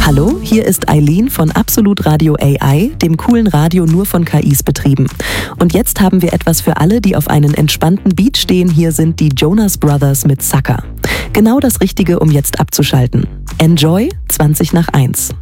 Hallo, hier ist Eileen von Absolut Radio AI, dem coolen Radio nur von KIs betrieben. Und jetzt haben wir etwas für alle, die auf einen entspannten Beat stehen. Hier sind die Jonas Brothers mit Sucker. Genau das Richtige, um jetzt abzuschalten. Enjoy 20 nach 1.